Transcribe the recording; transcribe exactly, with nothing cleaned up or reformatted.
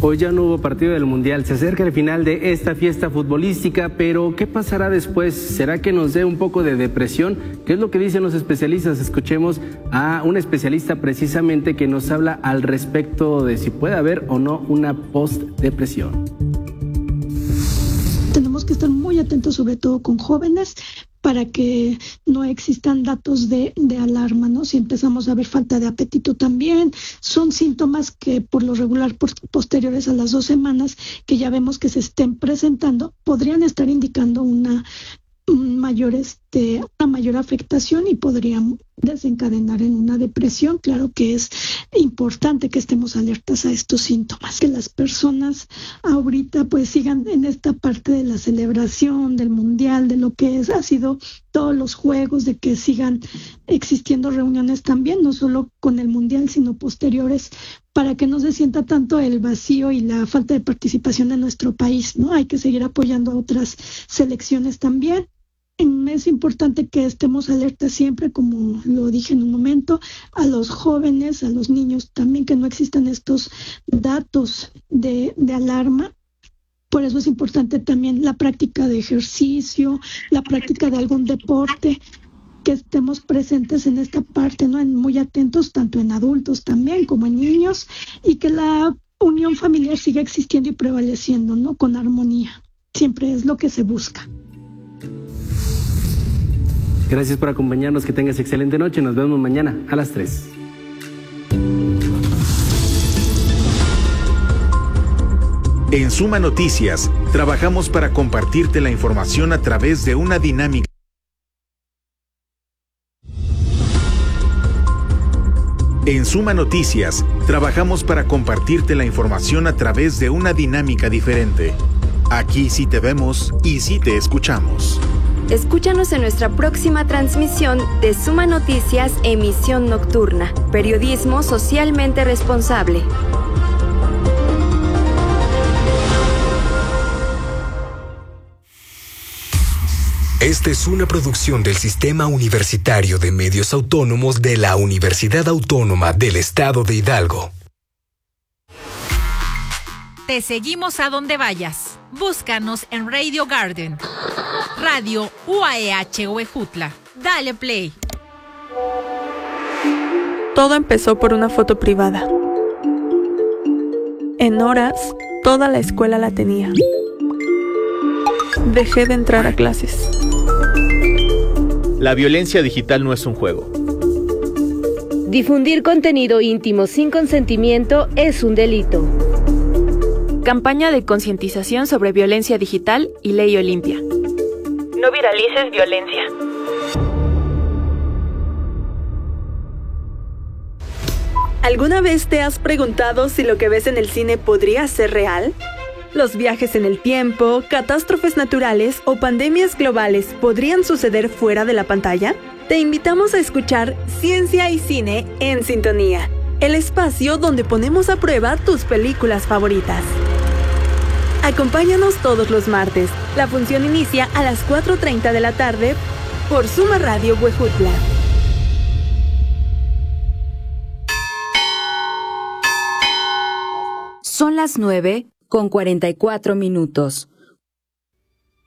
Hoy ya no hubo partido del Mundial, se acerca el final de esta fiesta futbolística, pero ¿qué pasará después? ¿Será que nos dé un poco de depresión? ¿Qué es lo que dicen los especialistas? Escuchemos a un especialista precisamente que nos habla al respecto de si puede haber o no una post-depresión. Tenemos que estar muy atentos, sobre todo con jóvenes, para que no existan datos de, de alarma, ¿no? Si empezamos a ver falta de apetito también, son síntomas que por lo regular por, posteriores a las dos semanas que ya vemos que se estén presentando, podrían estar indicando una un mayor este una mayor afectación y podrían desencadenar en una depresión. Claro que es importante que estemos alertas a estos síntomas, que las personas ahorita pues sigan en esta parte de la celebración del mundial, de lo que es, ha sido todos los juegos, de que sigan existiendo reuniones también, no solo con el mundial sino posteriores, para que no se sienta tanto el vacío y la falta de participación en nuestro país, ¿no? Hay que seguir apoyando a otras selecciones también. Es importante que estemos alertas siempre, como lo dije en un momento, a los jóvenes, a los niños también, que no existan estos datos de, de alarma. Por eso es importante también la práctica de ejercicio, la práctica de algún deporte, que estemos presentes en esta parte, ¿no? Muy atentos tanto en adultos también como en niños, y que la unión familiar siga existiendo y prevaleciendo, ¿no? Con armonía. Siempre es lo que se busca. Gracias por acompañarnos, que tengas excelente noche. Nos vemos mañana a las tres. En Suma Noticias, trabajamos para compartirte la información a través de una dinámica. En Suma Noticias, trabajamos para compartirte la información a través de una dinámica diferente. Aquí sí te vemos y sí te escuchamos. Escúchanos en nuestra próxima transmisión de Suma Noticias, emisión nocturna. Periodismo socialmente responsable. Esta es una producción del Sistema Universitario de Medios Autónomos de la Universidad Autónoma del Estado de Hidalgo. Te seguimos a donde vayas. Búscanos en Radio Garden, Radio U A E H Huejutla. Dale play. Todo empezó por una foto privada. En horas, toda la escuela la tenía. Dejé de entrar a clases. La violencia digital no es un juego. Difundir contenido íntimo sin consentimiento es un delito. Campaña de concientización sobre violencia digital y Ley Olimpia. No viralices violencia. ¿Alguna vez te has preguntado si lo que ves en el cine podría ser real? ¿Los viajes en el tiempo, catástrofes naturales o pandemias globales podrían suceder fuera de la pantalla? Te invitamos a escuchar Ciencia y Cine en Sintonía, el espacio donde ponemos a prueba tus películas favoritas. Acompáñanos todos los martes. La función inicia a las cuatro treinta de la tarde por Suma Radio Huejutla. Son las nueve con cuarenta y cuatro minutos.